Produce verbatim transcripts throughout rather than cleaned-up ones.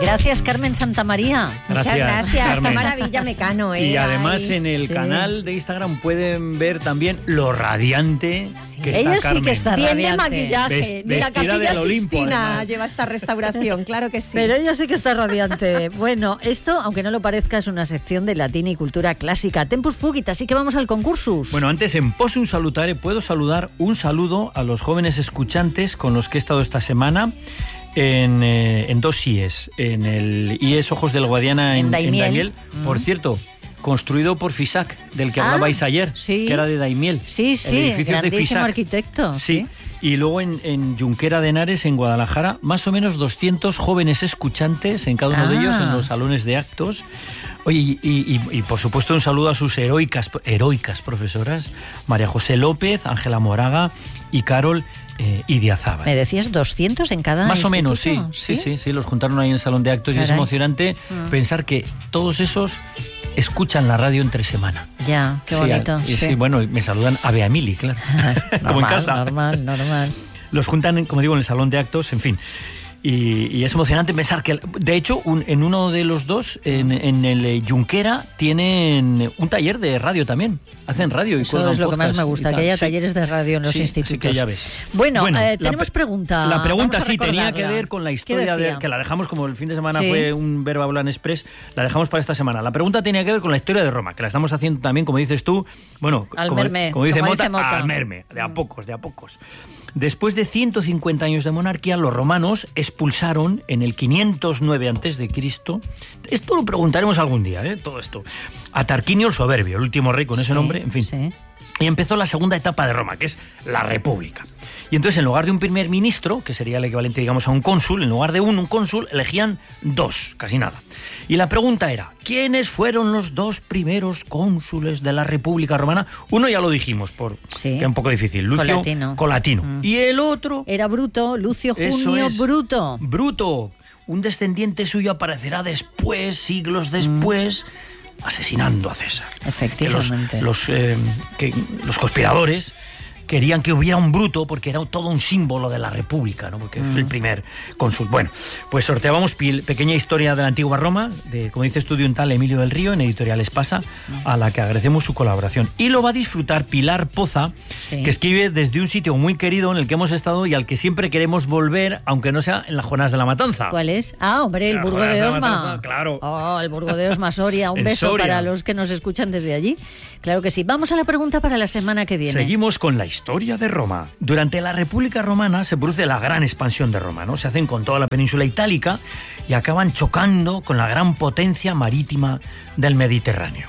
Gracias, Carmen Santamaría. Muchas Gracias, gracias. Carmen. Qué maravilla, Mecano, ¿eh? Y además Ay. en el Sí. canal de Instagram pueden ver también lo radiante que está Ella sí Carmen. que está Bien de radiante. maquillaje. Ves- Ni la vestida de Capilla al Olimpo, Sixtina además. lleva esta restauración, claro que sí. Pero ella sí que está radiante. Bueno, esto, aunque no lo parezca, es una sección de latín y cultura clásica. Tempus fugit, así que vamos al concursus. Bueno, antes en Possum Salutare puedo saludar un saludo a los jóvenes escuchantes con los que he estado esta semana en, eh, en dos I E S. En el I E S Ojos del Guadiana en, En Daimiel. en Daimiel. Mm. Por cierto, construido por Fisac, del que Ah, hablabais ayer, sí. que era de Daimiel. Sí, sí, el edificio es de grandísimo Fisac. arquitecto. Sí. Y luego en, en Junquera de Henares, en Guadalajara, más o menos doscientos jóvenes escuchantes en cada uno de Ah. ellos, en los salones de actos. Oye, y, y- y, por supuesto un saludo a sus heroicas, heroicas profesoras, María José López, Ángela Moraga y Carol eh, Idiazábal. ¿Me decías doscientos en cada Más o menos, sí, instituto? sí, sí, sí, los juntaron ahí en el salón de actos y es Caray. emocionante Mm. pensar que todos esos escuchan la radio entre semana. Ya, qué Sí, bonito. y sí, bueno, me saludan a Beamili, claro. Como en Normal, casa. Normal, normal. Los juntan, en, como digo, en el salón de actos, en fin. Y, y es emocionante pensar que, de hecho, un- en uno de los dos, en, en el eh, Junquera, tienen un taller de radio también. Hacen radio y Eso cuelgan es lo que más podcast me y gusta, tal. que haya Sí. talleres de radio en los Sí, institutos. así que ya ves. Bueno, eh, la tenemos pre- pregunta. La pregunta Vamos a sí tenía que recordarla. ver con la ¿Qué historia decía? de que la dejamos, como el fin de semana Sí. fue un Verba Volant Express, la dejamos para esta semana. La pregunta tenía que ver con la historia de Roma, que la estamos haciendo también, como dices tú, bueno, Al como, merme, como dice como Mota, dice Mota. al merme, de a pocos, de a pocos. Después de ciento cincuenta años de monarquía, los romanos expulsaron en el quinientos nueve antes de Cristo. Esto lo preguntaremos algún día, ¿eh? Todo esto. A Tarquinio el Soberbio, el último rey con ese Sí, nombre, en fin. sí. Y empezó la segunda etapa de Roma, que es la República. Y entonces, en lugar de un primer ministro, que sería el equivalente, digamos, a un cónsul, en lugar de un, un cónsul, elegían dos, casi nada. Y la pregunta era, ¿quiénes fueron los dos primeros cónsules de la República Romana? Uno ya lo dijimos, por, Sí. que es un poco difícil, Lucio Colatino. Colatino. Mm. Y el otro, Era Bruto, Lucio eso Junio es, Bruto. Bruto. Un descendiente suyo aparecerá después, siglos después, asesinando a César. Efectivamente. Que los, los, eh, que los conspiradores querían que hubiera un Bruto porque era todo un símbolo de la República, ¿no? Porque fue el primer cónsul. Bueno, pues sorteábamos pi- pequeña historia de la antigua Roma, de, como dice estudio un tal Emilio del Río, en Editorial Espasa, a la que agradecemos su colaboración. Y lo va a disfrutar Pilar Poza, Sí. que escribe desde un sitio muy querido en el que hemos estado y al que siempre queremos volver, aunque no sea en las jornadas de la matanza. ¿Cuál es? Ah, hombre, el La Burgo Jornada de de Osma. Matanza, claro. Oh, el Burgo de Osma, Soria. Un En beso Soria. para los que nos escuchan desde allí. Claro que sí. Vamos a la pregunta para la semana que viene. Seguimos con la historia de Roma. Durante la República Romana se produce la gran expansión de Roma, ¿no? Se hacen con toda la península itálica y acaban chocando con la gran potencia marítima del Mediterráneo.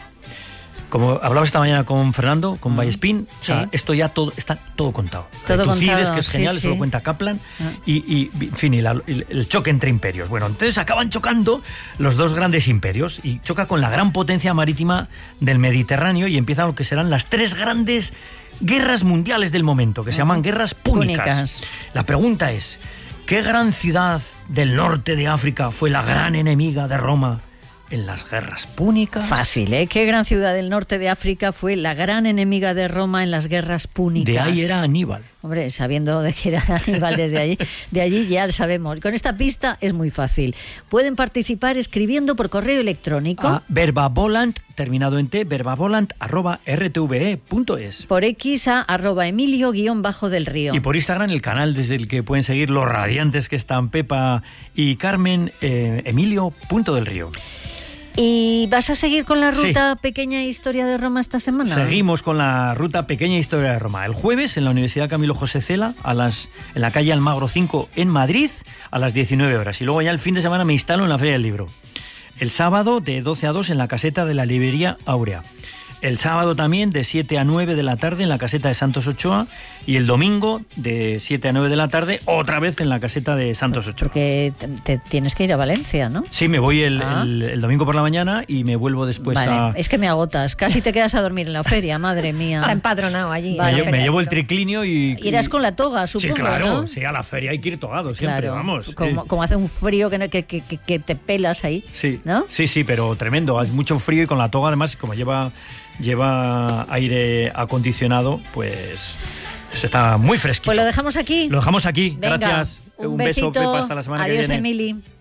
Como hablaba esta mañana con Fernando, con Vallespín, o sea, Sí. esto ya todo está todo contado. Todo Tucídides, contado, que es sí, genial, sí. eso lo cuenta Kaplan, Ah. y, y, en fin, y la- el, el choque entre imperios. Bueno, entonces acaban chocando los dos grandes imperios y choca con la gran potencia marítima del Mediterráneo y empiezan lo que serán las tres grandes guerras mundiales del momento, que se llaman guerras púnicas. Púnicas. La pregunta es, ¿qué gran ciudad del norte de África fue la gran enemiga de Roma en las guerras púnicas? Fácil, ¿eh? ¿Qué gran ciudad del norte de África fue la gran enemiga de Roma en las guerras púnicas? De ahí era Aníbal. Hombre, sabiendo de que era Aníbal desde allí, de allí ya lo sabemos. Con esta pista es muy fácil. Pueden participar escribiendo por correo electrónico, A verbavolant, terminado en t, verbavolant arroba r t v e punto es. por X a arroba Emilio guión bajo del Río. Y por Instagram, el canal desde el que pueden seguir los radiantes que están Pepa y Carmen, eh, Emilio punto del Río. ¿Y vas a seguir con la Sí. ruta Pequeña Historia de Roma esta semana? Seguimos con la ruta Pequeña Historia de Roma. El jueves en la Universidad Camilo José Cela, a las, en la calle Almagro cinco en Madrid, a las diecinueve horas. Y luego ya el fin de semana me instalo en la Feria del Libro. El sábado de doce a dos en la caseta de la librería Áurea. El sábado también de siete a nueve de la tarde en la caseta de Santos Ochoa. Y el domingo de siete a nueve de la tarde otra vez en la caseta de Santos Ochoa. Porque te, te tienes que ir a Valencia, ¿no? Sí, me voy el, Ah. el- el domingo por la mañana y me vuelvo después vale, a... es que me agotas. Casi te quedas a dormir en la feria, madre mía. Está empadronado allí. Vale. Me, en la lle- me Feria llevo el del Libro. triclinio y... Irás y- con la toga, supongo, Sí, claro, ¿no? sí, a la feria hay que ir togado siempre, Claro, vamos. Como, Eh, como hace un frío que, no- que, que, que- que te pelas ahí, sí, ¿no? sí, sí, pero tremendo. Hay mucho frío y con la toga, además, como lleva, lleva aire acondicionado, pues se está muy fresquito. Pues lo dejamos aquí. Lo dejamos aquí. Venga, Gracias. un, beso, besito. Pepa, hasta la semana Adiós, que viene. Emili.